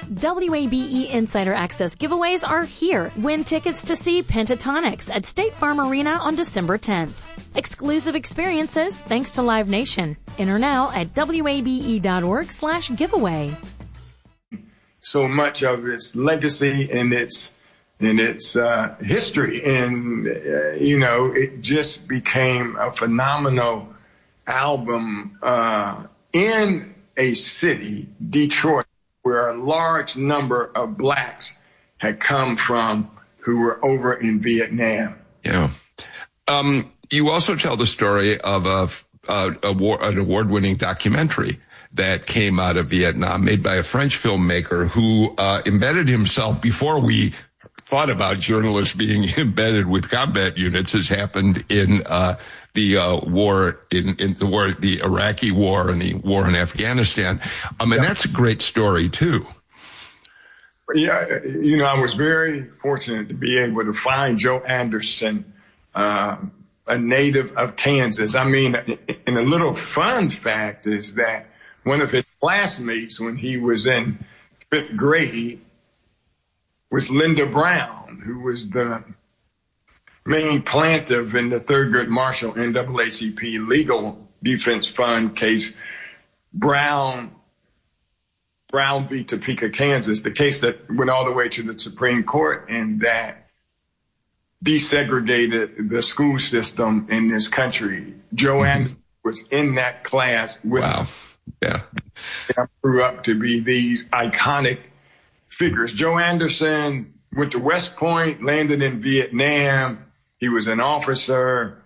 WABE Insider Access giveaways are here. Win tickets to see Pentatonics at State Farm Arena on December 10th. Exclusive experiences thanks to Live Nation. Enter now at wabe.org/giveaway. So much of its legacy and its history, and it just became a phenomenal album in a city, Detroit, where a large number of blacks had come from who were over in Vietnam. Yeah. You also tell the story of an award-winning documentary that came out of Vietnam, made by a French filmmaker who embedded himself before we thought about journalists being embedded with combat units, as happened in the Iraqi war and the war in Afghanistan. And that's a great story too. Yeah, I was very fortunate to be able to find Joe Anderson, a native of Kansas. I mean, and a little fun fact is that one of his classmates when he was in 5th grade was Linda Brown, who was the main plaintiff in the Thurgood Marshall NAACP Legal Defense Fund case, Brown v. Topeka, Kansas, the case that went all the way to the Supreme Court and that desegregated the school system in this country. Joe Anderson was in that class with Wow. Yeah. Grew up to be these iconic figures. Joe Anderson went to West Point, landed in Vietnam. He was an officer.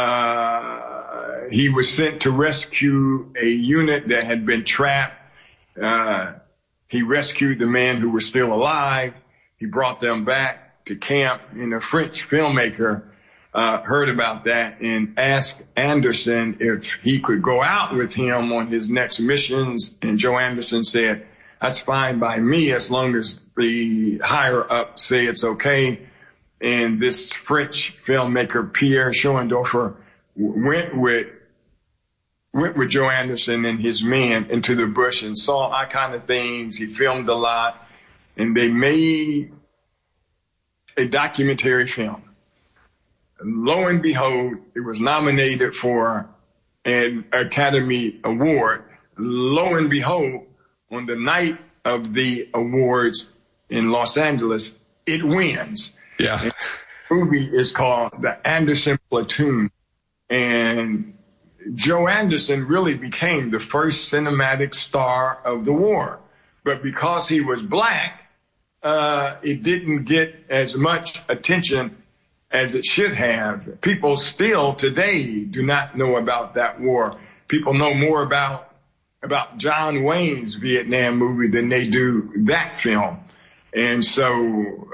He was sent to rescue a unit that had been trapped. He rescued the men who were still alive. He brought them back to camp, and a French filmmaker heard about that and asked Anderson if he could go out with him on his next missions. And Joe Anderson said, "That's fine by me as long as the higher up say it's okay." And this French filmmaker, Pierre Schoendorfer, went with Joe Anderson and his men into the bush and saw all kind of things. He filmed a lot, and they made a documentary film. Lo and behold, it was nominated for an Academy Award. Lo and behold, on the night of the awards in Los Angeles, it wins. Yeah. And the movie is called The Anderson Platoon. And Joe Anderson really became the first cinematic star of the war. But because he was black, it didn't get as much attention as it should have. People still today do not know about that war. People know more about John Wayne's Vietnam movie than they do that film. And so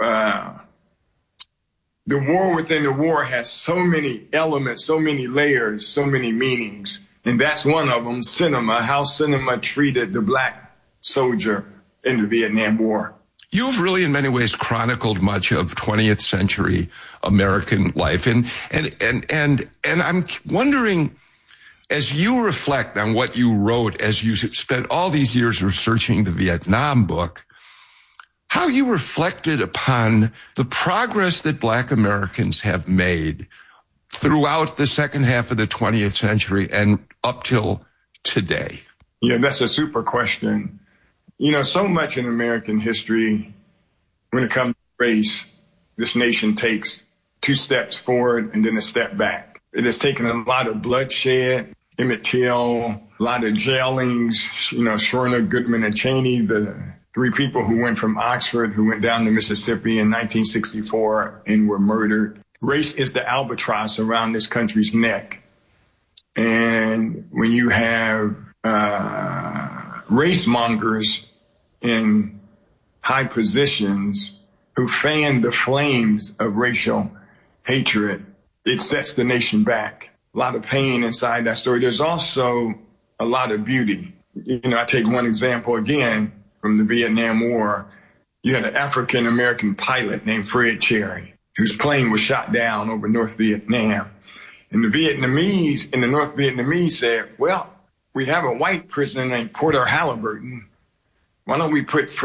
the war within the war has so many elements, so many layers, so many meanings. And that's one of them, cinema, how cinema treated the black soldier in the Vietnam War. You've really, in many ways, chronicled much of 20th century American life. And I'm wondering, as you reflect on what you wrote, as you spent all these years researching the Vietnam book, how you reflected upon the progress that black Americans have made throughout the second half of the 20th century and up till today. Yeah, that's a super question. So much in American history, when it comes to race, this nation takes 2 steps forward and then a step back. It has taken a lot of bloodshed, Emmett Till, a lot of jailings, Schwerner, Goodman, and Cheney, the 3 people who went from Oxford, who went down to Mississippi in 1964 and were murdered. Race is the albatross around this country's neck. And when you have race mongers in high positions who fan the flames of racial hatred, it sets the nation back. A lot of pain inside that story. There's also a lot of beauty. I take one example again from the Vietnam War. You had an African-American pilot named Fred Cherry, whose plane was shot down over North Vietnam. And the North Vietnamese said, well, we have a white prisoner named Porter Halliburton. Why don't we put